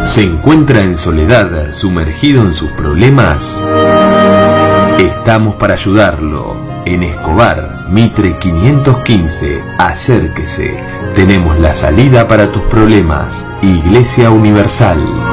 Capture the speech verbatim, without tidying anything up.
¿Se encuentra en soledad, sumergido en sus problemas? Estamos para ayudarlo. En Escobar, Mitre quinientos quince, acérquese. Tenemos la salida para tus problemas. Iglesia Universal.